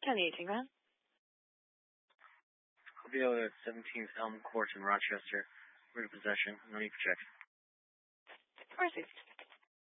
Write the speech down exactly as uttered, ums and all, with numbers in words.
County eighteen, man. I'll be over at seventeenth Elm Court in Rochester. We're in possession. No need for check. Mercy.